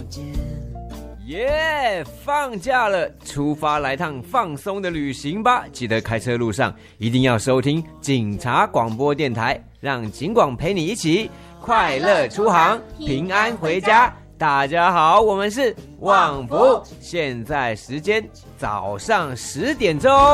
耶！放假了，出发来趟放松的旅行吧！记得开车路上一定要收听警察广播电台，让警广陪你一起快乐出航，平安回家。大家好，我们是旺福，现在时间早上10点钟。